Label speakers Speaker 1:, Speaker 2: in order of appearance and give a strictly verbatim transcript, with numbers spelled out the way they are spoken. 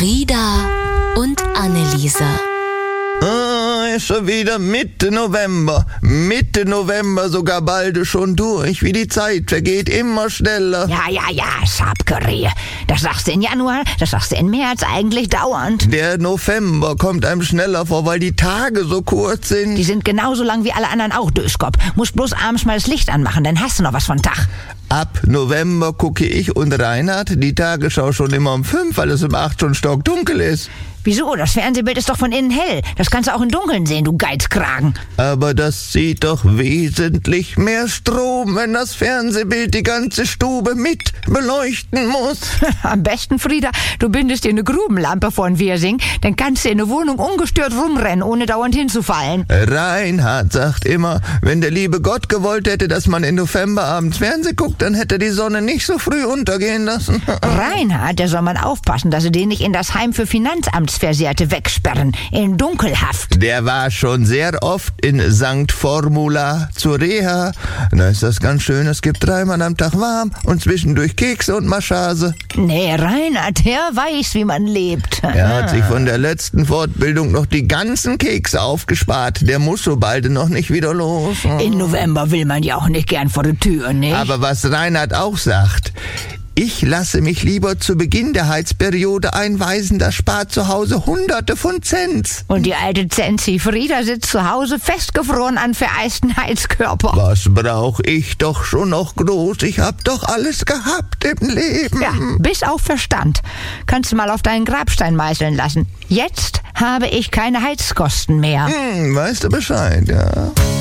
Speaker 1: Frieda und Anneliese.
Speaker 2: Ah, ist schon wieder Mitte November. Mitte November, sogar bald schon durch. Wie die Zeit vergeht, immer schneller.
Speaker 3: Ja, ja, ja, Sapkerie. Das sagst du in Januar, das sagst du in März, eigentlich dauernd.
Speaker 2: Der November kommt einem schneller vor, weil die Tage so kurz sind.
Speaker 3: Die sind genauso lang wie alle anderen auch, Döskop. Musst bloß abends mal das Licht anmachen, dann hast du noch was von Tag.
Speaker 2: Ab November gucke ich und Reinhard die Tagesschau schon immer um fünf, weil es um acht schon stockdunkel ist.
Speaker 3: Wieso? Das Fernsehbild ist doch von innen hell. Das kannst du auch im Dunkeln sehen, du Geizkragen.
Speaker 2: Aber das zieht doch wesentlich mehr Strom, wenn das Fernsehbild die ganze Stube mit beleuchten muss.
Speaker 3: Am besten, Frieda, du bindest dir eine Grubenlampe vor den Wirsing, dann kannst du in der Wohnung ungestört rumrennen, ohne dauernd hinzufallen.
Speaker 2: Reinhard sagt immer, wenn der liebe Gott gewollt hätte, dass man im November abends Fernsehen guckt, dann hätte die Sonne nicht so früh untergehen lassen.
Speaker 3: Reinhard, der soll man aufpassen, dass sie den nicht in das Heim für Finanzamtsversehrte wegsperren, in Dunkelhaft.
Speaker 2: Der war schon sehr oft in Sankt Formula zur Reha. Da ist das ganz schön, es gibt dreimal am Tag warm und zwischendurch Kekse und Massage.
Speaker 3: Nee, Reinhard, der weiß, wie man lebt.
Speaker 2: Er hat sich von der letzten Fortbildung noch die ganzen Kekse aufgespart. Der muss so bald noch nicht wieder los.
Speaker 3: In November will man ja auch nicht gern vor die Tür, nicht?
Speaker 2: Aber was Reinhard auch sagt, ich lasse mich lieber zu Beginn der Heizperiode einweisen, das spart zu Hause Hunderte von Cents.
Speaker 3: Und die alte Zenzi Frieda sitzt zu Hause festgefroren an vereisten Heizkörper.
Speaker 2: Was brauch ich doch schon noch groß? Ich hab doch alles gehabt im Leben.
Speaker 3: Ja, bis auf Verstand. Kannst du mal auf deinen Grabstein meißeln lassen. Jetzt habe ich keine Heizkosten mehr.
Speaker 2: Hm, weißt du Bescheid, ja.